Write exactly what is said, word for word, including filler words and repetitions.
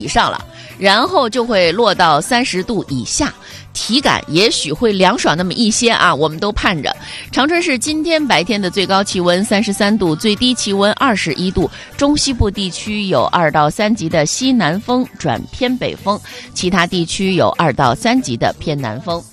以上了，然后就会落到三十度以下，体感也许会凉爽那么一些啊，我们都盼着。长春市今天白天的最高气温三十三度，最低气温二十一度，中西部地区有二到三级的西南风转偏北风，其他地区有二到三级的偏南风。